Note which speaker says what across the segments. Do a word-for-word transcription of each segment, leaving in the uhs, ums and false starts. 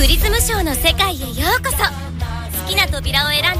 Speaker 1: プリズムショーの世界へようこそ。好きな扉を選んでね。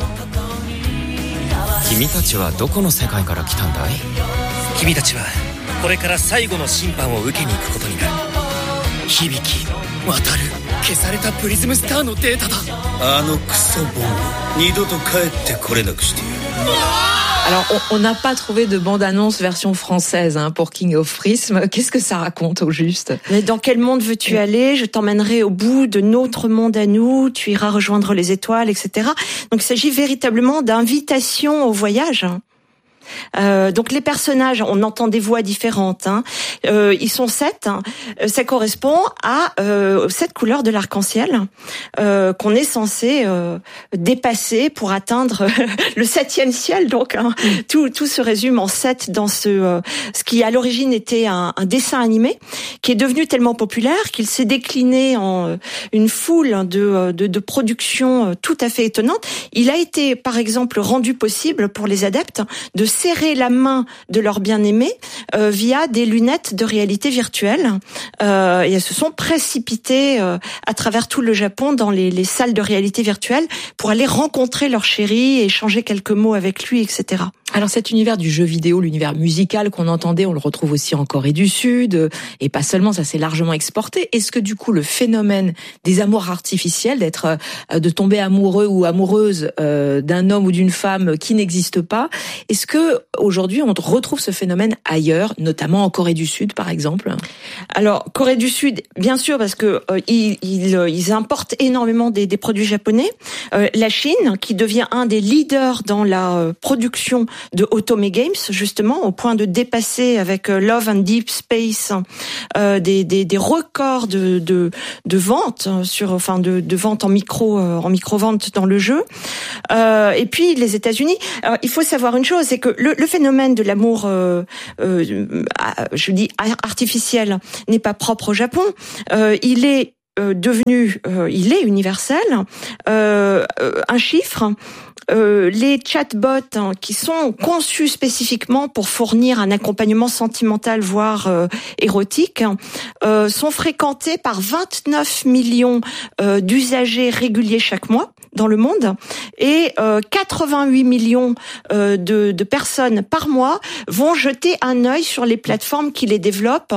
Speaker 2: 君たちはどこの世界から来たんだい？
Speaker 3: 君たちはこれから最後の審判を受けに行くことになる。
Speaker 4: 響き、渡る、消されたプリズムスターのデータだ。
Speaker 5: あのクソボンゴ、二度と帰ってこれなくしてやる。
Speaker 6: Alors, on n'a pas trouvé de bande-annonce version française hein, pour King of Prism. Qu'est-ce que ça raconte au juste?
Speaker 7: Mais dans quel monde veux-tu aller? Je t'emmènerai au bout de notre monde à nous. Tu iras rejoindre les étoiles, et cetera. Donc, il s'agit véritablement d'invitation au voyage. Euh, donc les personnages, on entend des voix différentes. Hein. Euh, ils sont sept. Hein. Ça correspond à euh, sept couleurs de l'arc-en-ciel euh, qu'on est censé euh, dépasser pour atteindre le septième ciel. Donc hein. tout tout se résume en sept dans ce euh, ce qui à l'origine était un, un dessin animé qui est devenu tellement populaire qu'il s'est décliné en euh, une foule de, de de productions euh, tout à fait étonnantes. Il a été par exemple rendu possible pour les adeptes de serrer la main de leur bien-aimé euh, via des lunettes de réalité virtuelle. Euh, et elles se sont précipitées euh, à travers tout le Japon dans les, les salles de réalité virtuelle pour aller rencontrer leur chéri, échanger quelques mots avec lui, et cetera.
Speaker 6: Alors cet univers du jeu vidéo, l'univers musical qu'on entendait, on le retrouve aussi en Corée du Sud, et pas seulement, ça s'est largement exporté. Est-ce que du coup le phénomène des amours artificiels, d'être, de tomber amoureux ou amoureuse euh, d'un homme ou d'une femme qui n'existe pas, est-ce que aujourd'hui on retrouve ce phénomène ailleurs, notamment en Corée du Sud par exemple?
Speaker 7: Alors Corée du Sud, bien sûr, parce que euh, ils, ils, ils importent énormément des, des produits japonais. Euh, la Chine, qui devient un des leaders dans la euh, production de Otome Games, justement, au point de dépasser avec Love and Deep Space euh, des, des, des records de, de, de vente sur, enfin, de, de vente en micro, euh, en micro-vente dans le jeu. Euh, et puis les États-Unis. Alors, il faut savoir une chose, c'est que le, le phénomène de l'amour, euh, euh, je dis artificiel, n'est pas propre au Japon. Euh, il est euh, devenu, euh, il est universel. Euh, un chiffre. Euh, les chatbots hein, qui sont conçus spécifiquement pour fournir un accompagnement sentimental voire euh, érotique euh, sont fréquentés par vingt-neuf millions euh, d'usagers réguliers chaque mois dans le monde et euh, quatre-vingt-huit millions euh, de, de personnes par mois vont jeter un œil sur les plateformes qui les développent.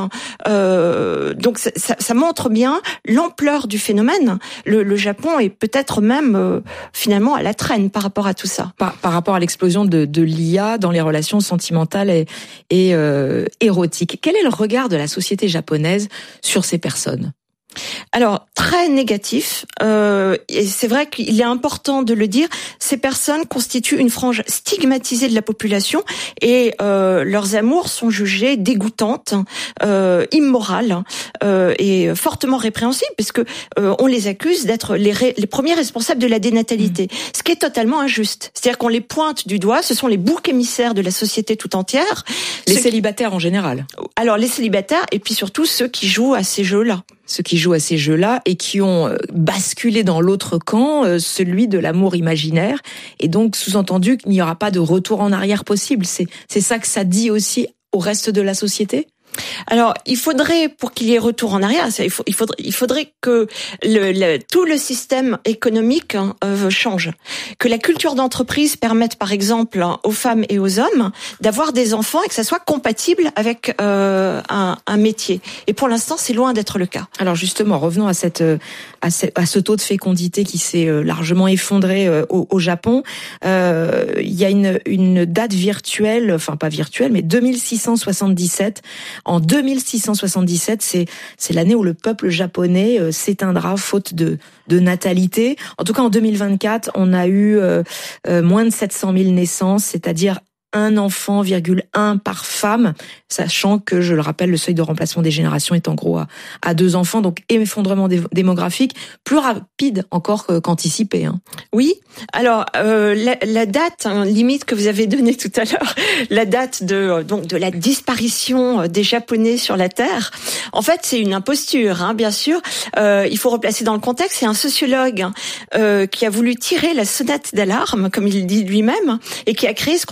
Speaker 7: Euh, donc ça, ça, ça montre bien l'ampleur du phénomène. Le, le Japon est peut-être même euh, finalement à la traîne par rapport à tout ça.
Speaker 6: Par, par rapport à l'explosion de, de l'I A dans les relations sentimentales et, et euh, érotiques. Quel est le regard de la société japonaise sur ces personnes ?
Speaker 7: Alors, très négatif, euh, et c'est vrai qu'il est important de le dire, ces personnes constituent une frange stigmatisée de la population et euh, leurs amours sont jugés dégoûtantes, euh, immorales euh, et fortement répréhensibles puisque euh, on les accuse d'être les, ré- les premiers responsables de la dénatalité, mmh. ce qui est totalement injuste. C'est-à-dire qu'on les pointe du doigt, ce sont les boucs émissaires de la société tout entière.
Speaker 6: Les ceux célibataires qui... en général.
Speaker 7: Alors, les célibataires et puis surtout ceux qui jouent à ces jeux-là.
Speaker 6: Ceux qui jouent à ces jeux-là et qui ont basculé dans l'autre camp, celui de l'amour imaginaire. Et donc, sous-entendu qu'il n'y aura pas de retour en arrière possible. C'est, c'est ça que ça dit aussi au reste de la société ?
Speaker 7: Alors, il faudrait, pour qu'il y ait retour en arrière, il, faut, il, faudrait, il faudrait que le, le, tout le système économique hein, euh, change. Que la culture d'entreprise permette, par exemple, hein, aux femmes et aux hommes d'avoir des enfants et que ça soit compatible avec euh, un, un métier. Et pour l'instant, c'est loin d'être le cas.
Speaker 6: Alors justement, revenons à, cette, à, ce, à ce taux de fécondité qui s'est largement effondré au, au Japon. Euh, il y a une, une date virtuelle, enfin pas virtuelle, mais deux mille six cent soixante-dix-sept. En deux mille six cent soixante-dix-sept, c'est c'est l'année où le peuple japonais euh, s'éteindra faute de de natalité. En tout cas, en deux mille vingt-quatre, on a eu euh, euh, moins de sept cent mille naissances, c'est-à-dire un enfant, virgule un par femme, sachant que, je le rappelle, le seuil de remplacement des générations est en gros à, à deux enfants, donc effondrement dé- démographique, plus rapide encore qu'anticipé. Hein.
Speaker 7: Oui, alors euh, la, la date hein, limite que vous avez donnée tout à l'heure, la date de donc de la disparition des Japonais sur la Terre, en fait c'est une imposture, hein, bien sûr. Euh, il faut replacer dans le contexte, c'est un sociologue euh, qui a voulu tirer la sonnette d'alarme, comme il dit lui-même, et qui a créé ce qu'on appelle une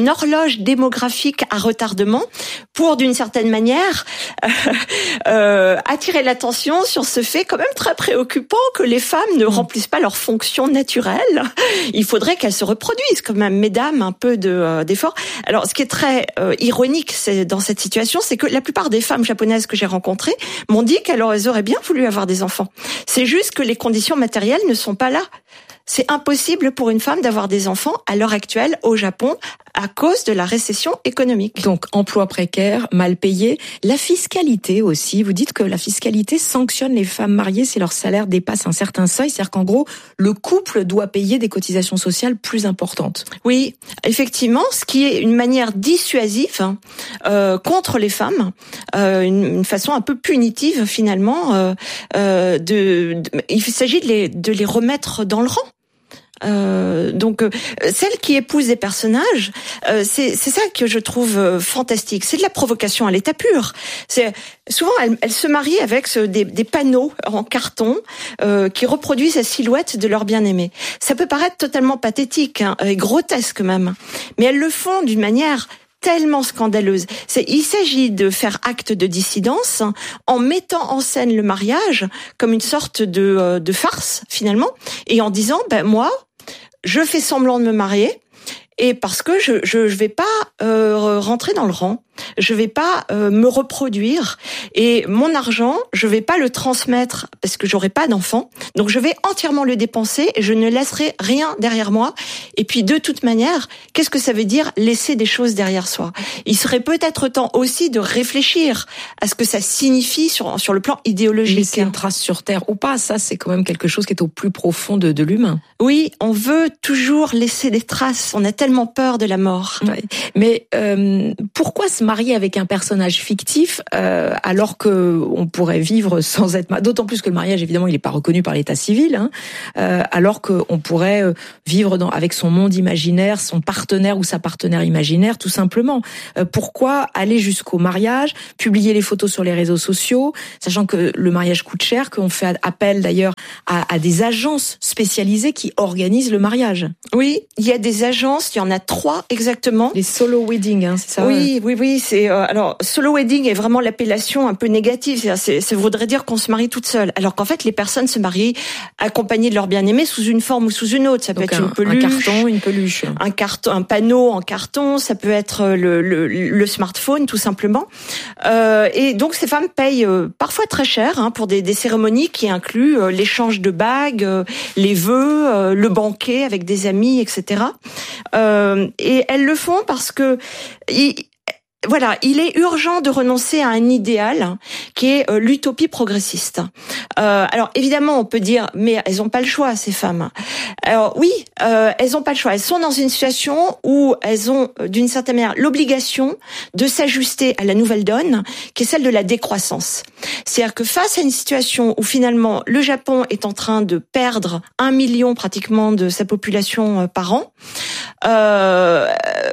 Speaker 7: une horloge démographique à retardement pour, d'une certaine manière, euh, euh, attirer l'attention sur ce fait quand même très préoccupant que les femmes ne mmh. remplissent pas leurs fonctions naturelles. Il faudrait qu'elles se reproduisent quand même, mesdames, un peu de euh, d'effort. Alors, ce qui est très euh, ironique c'est, dans cette situation, c'est que la plupart des femmes japonaises que j'ai rencontrées m'ont dit qu'elles auraient bien voulu avoir des enfants. C'est juste que les conditions matérielles ne sont pas là. C'est impossible pour une femme d'avoir des enfants à l'heure actuelle au Japon à cause de la récession économique.
Speaker 6: Donc, emploi précaire, mal payé. La fiscalité aussi. Vous dites que la fiscalité sanctionne les femmes mariées si leur salaire dépasse un certain seuil. C'est-à-dire qu'en gros, le couple doit payer des cotisations sociales plus importantes.
Speaker 7: Oui, effectivement, ce qui est une manière dissuasive euh, contre les femmes, euh, une, une façon un peu punitive finalement. Euh, euh, de, de, il s'agit de les, de les remettre dans le rang. Euh, donc, euh, celles qui épousent des personnages, euh, c'est, c'est ça que je trouve euh, fantastique. C'est de la provocation à l'état pur. C'est souvent elles, elles se marient avec ce, des, des panneaux en carton euh, qui reproduisent la silhouette de leur bien-aimé. Ça peut paraître totalement pathétique, hein, et grotesque même, mais elles le font d'une manière tellement scandaleuse. C'est, il s'agit de faire acte de dissidence en mettant en scène le mariage comme une sorte de, euh, de farce finalement, et en disant ben moi je fais semblant de me marier et parce que je je, je vais pas euh, rentrer dans le rang. Je vais pas euh, me reproduire et mon argent, je vais pas le transmettre parce que j'aurai pas d'enfants. Donc je vais entièrement le dépenser et je ne laisserai rien derrière moi. Et puis de toute manière, qu'est-ce que ça veut dire laisser des choses derrière soi ? Il serait peut-être temps aussi de réfléchir à ce que ça signifie sur sur le plan idéologique.
Speaker 6: Laisser une trace sur terre ou pas, ça c'est quand même quelque chose qui est au plus profond de, de l'humain.
Speaker 7: Oui, on veut toujours laisser des traces. On a tellement peur de la mort.
Speaker 6: Ouais. Mais euh, pourquoi se marier avec un personnage fictif euh, alors que on pourrait vivre sans être marié, d'autant plus que le mariage évidemment il n'est pas reconnu par l'état civil, hein, euh, alors que on pourrait vivre dans, avec son monde imaginaire, son partenaire ou sa partenaire imaginaire tout simplement. Euh, pourquoi aller jusqu'au mariage, publier les photos sur les réseaux sociaux, sachant que le mariage coûte cher, qu'on fait appel d'ailleurs à, à des agences spécialisées qui organisent le mariage.
Speaker 7: Oui, il y a des agences, il y en a trois exactement.
Speaker 6: Les solo wedding, hein, c'est ça?
Speaker 7: Oui, oui, oui. C'est euh, alors solo wedding est vraiment l'appellation un peu négative. C'est, c'est, ça voudrait dire qu'on se marie toute seule, alors qu'en fait les personnes se marient accompagnées de leur bien-aimé sous une forme ou sous une autre. Ça peut
Speaker 6: Donc
Speaker 7: être
Speaker 6: un,
Speaker 7: une peluche,
Speaker 6: un carton, une peluche,
Speaker 7: un carton, un panneau en carton. Ça peut être le, le, le smartphone tout simplement. Euh, et donc ces femmes payent euh, parfois très cher hein, pour des, des cérémonies qui incluent euh, l'échange de bagues, euh, les vœux, euh, le banquet avec des amis, et cetera. Euh, et elles le font parce que il, voilà, il est urgent de renoncer à un idéal qui est euh, l'utopie progressiste. Euh, alors évidemment, on peut dire, mais elles n'ont pas le choix, ces femmes. Alors oui, euh, elles n'ont pas le choix. Elles sont dans une situation où elles ont, d'une certaine manière, l'obligation de s'ajuster à la nouvelle donne, qui est celle de la décroissance. C'est-à-dire que face à une situation où finalement le Japon est en train de perdre un million pratiquement de sa population par an, euh,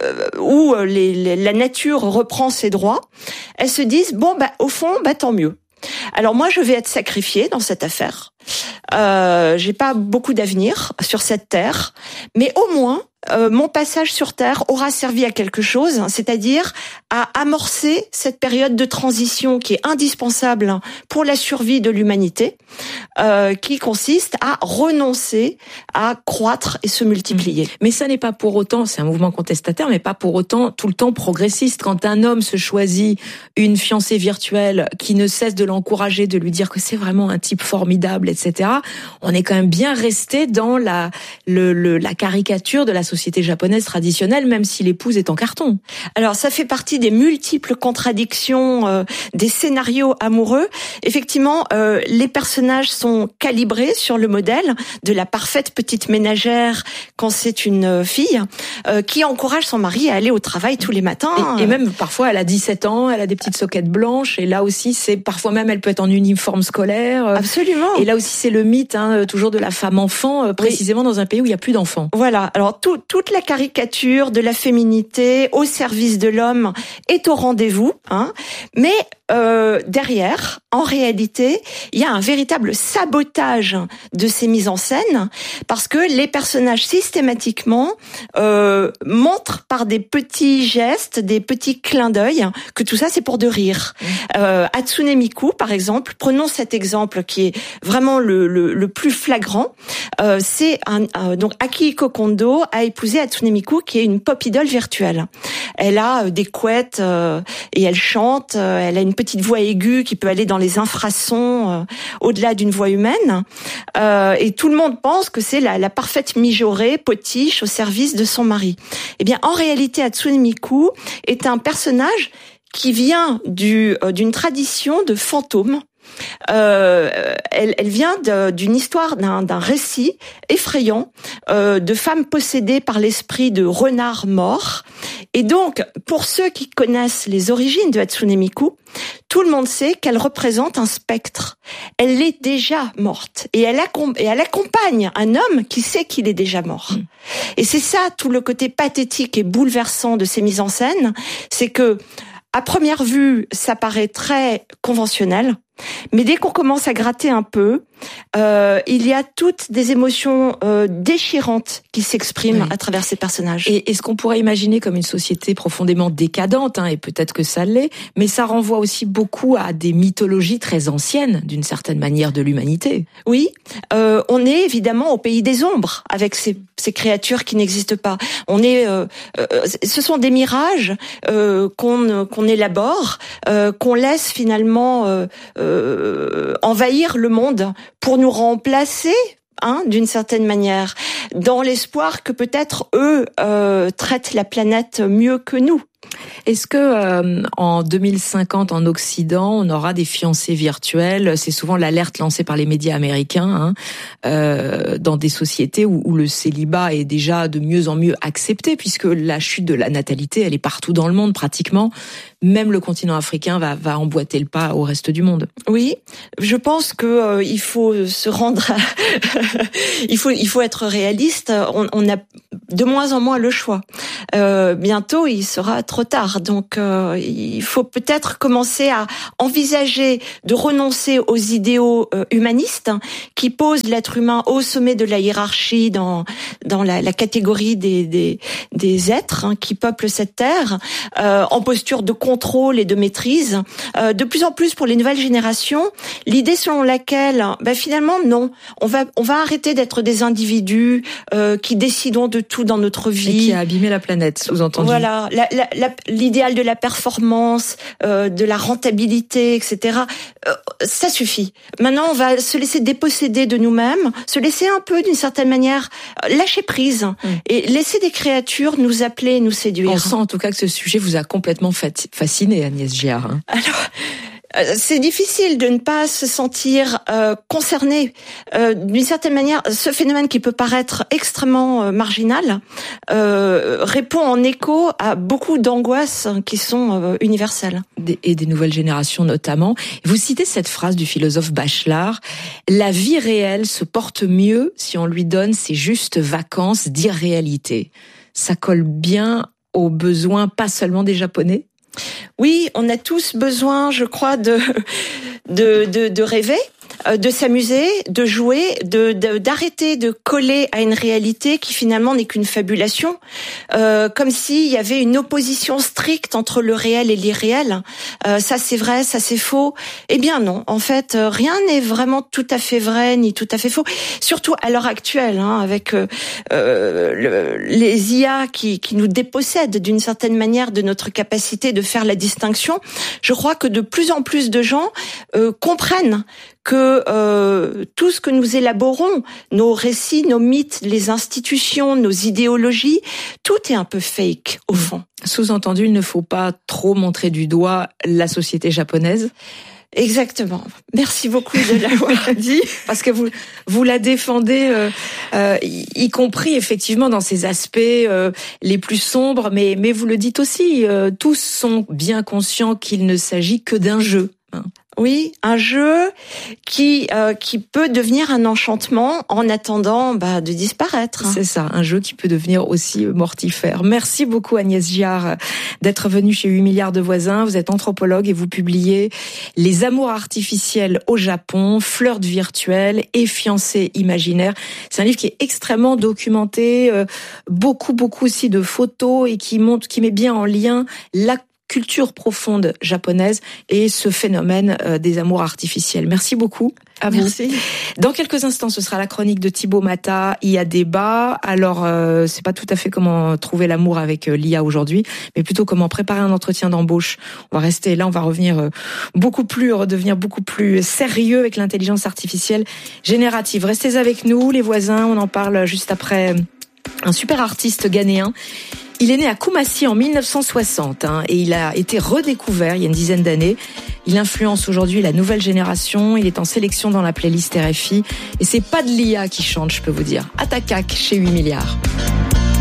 Speaker 7: où les, les, la nature reprend ses droits, elles se disent bon bah au fond bah tant mieux. Alors moi je vais être sacrifiée dans cette affaire. Euh, j'ai pas beaucoup d'avenir sur cette terre, mais au moins euh, mon passage sur terre aura servi à quelque chose, c'est-à-dire à amorcer cette période de transition qui est indispensable pour la survie de l'humanité, euh, qui consiste à renoncer à croître et se multiplier.
Speaker 6: Mais ça n'est pas pour autant, c'est un mouvement contestataire, mais pas pour autant tout le temps progressiste. Quand un homme se choisit une fiancée virtuelle qui ne cesse de l'encourager, de lui dire que c'est vraiment un type formidable, et cetera, on est quand même bien resté dans la, le, le, la caricature de la société japonaise traditionnelle, même si l'épouse est en carton.
Speaker 7: Alors ça fait partie des multiples contradictions euh, des scénarios amoureux. Effectivement, euh, les personnages sont calibrés sur le modèle de la parfaite petite ménagère quand c'est une fille euh, qui encourage son mari à aller au travail tous les matins.
Speaker 6: Et, et même parfois elle a dix-sept ans, elle a des petites soquettes blanches, et là aussi c'est parfois même elle peut être en uniforme scolaire.
Speaker 7: Absolument.
Speaker 6: Et là aussi c'est le mythe hein, toujours de la femme enfant, précisément oui. Dans un pays où il n'y a plus d'enfants.
Speaker 7: Voilà. Alors tout, toute la caricature de la féminité au service de l'homme est au rendez-vous, hein. Mais euh, derrière, en réalité, il y a un véritable le sabotage de ces mises en scène, parce que les personnages systématiquement euh, montrent par des petits gestes, des petits clins d'œil, que tout ça c'est pour de rire. Mmh. Euh, Hatsune Miku, par exemple, prenons cet exemple qui est vraiment le, le, le plus flagrant. Euh, c'est un, euh, donc Akihiko Kondo a épousé Hatsune Miku, qui est une pop idol virtuelle. Elle a euh, des couettes euh, et elle chante. Euh, elle a une petite voix aiguë qui peut aller dans les infrasons, euh, au-delà d'une voix humaine. Euh, et tout le monde pense que c'est la, la parfaite mijaurée, potiche au service de son mari. Eh bien, en réalité, Hatsune Miku est un personnage qui vient du, euh, d'une tradition de fantômes. Euh, elle, elle vient de, d'une histoire, d'un, d'un récit effrayant euh, de femmes possédées par l'esprit de renards morts. Et donc, pour ceux qui connaissent les origines de Hatsune Miku, tout le monde sait qu'elle représente un spectre. Elle est déjà morte et elle, accom- et elle accompagne un homme qui sait qu'il est déjà mort. Mmh. Et c'est ça tout le côté pathétique et bouleversant de ces mises en scène, c'est que à première vue, ça paraît très conventionnel. Mais dès qu'on commence à gratter un peu, euh, il y a toutes des émotions euh, déchirantes qui s'expriment oui. à travers ces personnages.
Speaker 6: Et, et ce qu'on pourrait imaginer comme une société profondément décadente, hein, et peut-être que ça l'est, mais ça renvoie aussi beaucoup à des mythologies très anciennes, d'une certaine manière, de l'humanité.
Speaker 7: Oui, euh, on est évidemment au pays des ombres, avec ces, ces créatures qui n'existent pas. On est, euh, euh, ce sont des mirages euh, qu'on, qu'on élabore, euh, qu'on laisse finalement euh, Euh, envahir le monde pour nous remplacer, hein, d'une certaine manière, dans l'espoir que peut-être eux euh, traitent la planète mieux que nous.
Speaker 6: Est-ce que euh, en deux mille cinquante en Occident, on aura des fiancées virtuelles ? C'est souvent l'alerte lancée par les médias américains, hein, euh, dans des sociétés où, où le célibat est déjà de mieux en mieux accepté, puisque la chute de la natalité, elle est partout dans le monde pratiquement. Même le continent africain va, va emboîter le pas au reste du monde.
Speaker 7: Oui, je pense que euh, il faut se rendre, à il faut il faut être réaliste. On, on a de moins en moins le choix. Euh, bientôt, il sera trop tard. Donc, euh, il faut peut-être commencer à envisager de renoncer aux idéaux euh, humanistes qui posent l'être humain au sommet de la hiérarchie dans dans la, la catégorie des des, des êtres hein, qui peuplent cette terre, euh, en posture de contrôle et de maîtrise. Euh, de plus en plus pour les nouvelles générations, l'idée selon laquelle, ben finalement non, on va on va arrêter d'être des individus euh, qui décidons de tout dans notre vie.
Speaker 6: Et qui a abîmé la planète, sous-entendu.
Speaker 7: Voilà, la, la, la, l'idéal de la performance, euh, de la rentabilité, et cetera. Euh, ça suffit. Maintenant, on va se laisser déposséder de nous-mêmes, se laisser un peu, d'une certaine manière, lâcher prise mmh. et laisser des créatures nous appeler, nous séduire.
Speaker 6: On sent en tout cas que ce sujet vous a complètement fasciné, Agnès Giard. Hein.
Speaker 7: Alors, c'est difficile de ne pas se sentir euh, concerné. Euh, d'une certaine manière, ce phénomène qui peut paraître extrêmement euh, marginal euh, répond en écho à beaucoup d'angoisses qui sont euh, universelles.
Speaker 6: Des, et des nouvelles générations notamment. Vous citez cette phrase du philosophe Bachelard, « La vie réelle se porte mieux si on lui donne ses justes vacances d'irréalité ». Ça colle bien aux besoins pas seulement des Japonais ?
Speaker 7: Oui, on a tous besoin, je crois, de de de, de rêver, de s'amuser, de jouer, de, de d'arrêter de coller à une réalité qui finalement n'est qu'une fabulation, euh, comme s'il y avait une opposition stricte entre le réel et l'irréel. Euh, ça c'est vrai, ça c'est faux. Eh bien non, en fait, rien n'est vraiment tout à fait vrai ni tout à fait faux. Surtout à l'heure actuelle, hein, avec euh, le, les I A qui qui nous dépossèdent d'une certaine manière de notre capacité de faire la distinction. Je crois que de plus en plus de gens euh, comprennent que euh, tout ce que nous élaborons, nos récits, nos mythes, les institutions, nos idéologies, tout est un peu fake au fond.
Speaker 6: Sous-entendu, il ne faut pas trop montrer du doigt la société japonaise.
Speaker 7: Exactement. Merci beaucoup de l'avoir dit.
Speaker 6: Parce que vous vous la défendez, euh, euh, y compris effectivement dans ses aspects euh, les plus sombres, mais mais vous le dites aussi, euh, tous sont bien conscients qu'il ne s'agit que d'un jeu. Hein.
Speaker 7: Oui, un jeu qui euh, qui peut devenir un enchantement en attendant bah, de disparaître.
Speaker 6: C'est ça, un jeu qui peut devenir aussi mortifère. Merci beaucoup Agnès Giard d'être venue chez huit milliards de voisins. Vous êtes anthropologue et vous publiez Les amours artificiels au Japon, flirt virtuel et fiancés imaginaires. C'est un livre qui est extrêmement documenté, euh, beaucoup beaucoup aussi de photos et qui montre, qui met bien en lien la culture profonde japonaise et ce phénomène euh, des amours artificiels. Merci beaucoup à vous.
Speaker 7: Merci.
Speaker 6: Dans quelques instants, ce sera la chronique de Thibaut Mata. Il y a débat. Alors, euh, c'est pas tout à fait comment trouver l'amour avec euh, l'I A aujourd'hui, mais plutôt comment préparer un entretien d'embauche. On va rester là, on va revenir euh, beaucoup plus, redevenir beaucoup plus sérieux avec l'intelligence artificielle générative. Restez avec nous, les voisins. On en parle juste après un super artiste ghanéen. Il est né à Koumassi en mille neuf cent soixante hein, et il a été redécouvert il y a une dizaine d'années. Il influence aujourd'hui la nouvelle génération. Il est en sélection dans la playlist R F I. Et c'est pas de l'I A qui chante, je peux vous dire. Atakak chez huit milliards.